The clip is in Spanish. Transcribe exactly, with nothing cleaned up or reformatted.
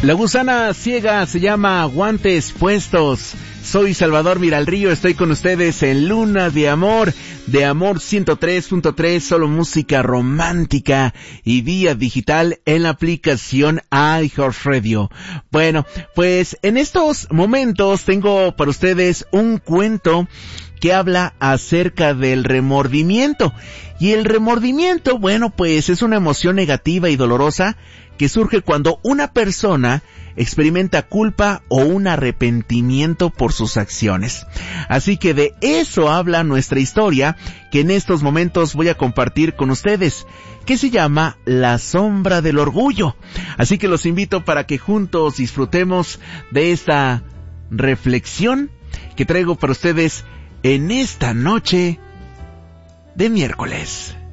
La gusana ciega se llama Guantes Puestos. Soy Salvador Miralrillo, estoy con ustedes en Luna de Amor, de Amor ciento tres punto tres, solo música romántica y vía digital en la aplicación iHeartRadio. Bueno, pues en estos momentos tengo para ustedes un cuento que habla acerca del remordimiento. Y el remordimiento, bueno, pues es una emoción negativa y dolorosa que surge cuando una persona experimenta culpa o un arrepentimiento por sus acciones. Así que de eso habla nuestra historia, que en estos momentos voy a compartir con ustedes, que se llama La Sombra del Orgullo. Así que los invito para que juntos disfrutemos de esta reflexión que traigo para ustedes en esta noche de miércoles.